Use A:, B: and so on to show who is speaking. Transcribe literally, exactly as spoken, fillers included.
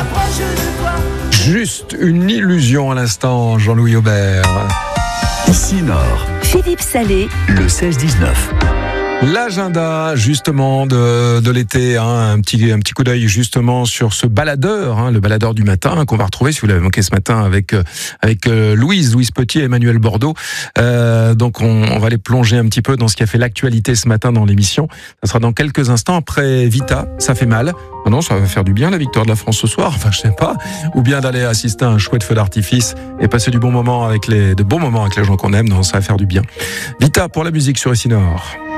A: Juste une illusion à l'instant, Jean-Louis Aubert.
B: Ici Nord.
C: Philippe Salé.
B: Le seize dix-neuf.
A: L'agenda justement de, de l'été, hein, un petit un petit coup d'œil justement sur ce baladeur, hein, le baladeur du matin hein, qu'on va retrouver si vous l'avez manqué ce matin avec avec euh, Louise Louise Petit et Emmanuel Bordeaux. Euh, donc on, on va aller plonger un petit peu dans ce qui a fait l'actualité ce matin dans l'émission. Ça sera dans quelques instants après Vita. Ça fait mal. Ah non, ça va faire du bien la victoire de la France ce soir. Enfin, je sais pas. Ou bien d'aller assister à un chouette feu d'artifice et passer du bon moment avec les de bons moments avec les gens qu'on aime. Non, ça va faire du bien. Vita pour la musique sur Ici Nord.